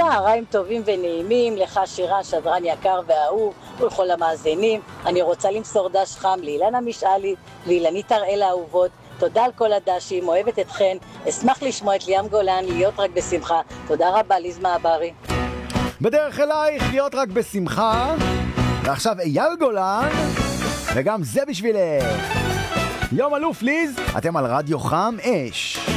צהריים טובים ונעימים לך שירן, שדרן יקר ואהוב, ולכל המאזינים. אני רוצה למסור דש חם לאילנה משאלי ואילנית הראל האהובות. תודה על כל הדשים, אוהבת אתכן. אשמח לשמוע את ליאם גולן, להיות רק בשמחה. תודה רבה, ליז מעברי. בדרך אלייך, להיות רק בשמחה. ועכשיו אייל גולן, וגם זה בשבילך. יום אלוף ליז, אתם על רדיו חם אש.